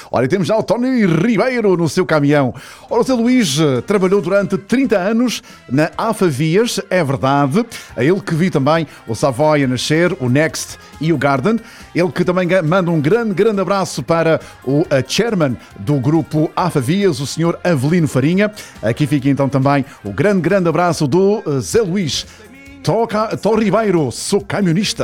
Olha, temos já o Tony Ribeiro no seu caminhão. Ora, o Zé Luís trabalhou durante 30 anos na Alfavias, é verdade. A ele que vi também o Savoy a nascer, o Next e o Garden. Ele que também manda um grande abraço para o chairman do grupo Alfavias, o senhor Avelino Farinha. Aqui fica então também o grande abraço do Zé Luís. Tó Ribeiro, sou camionista.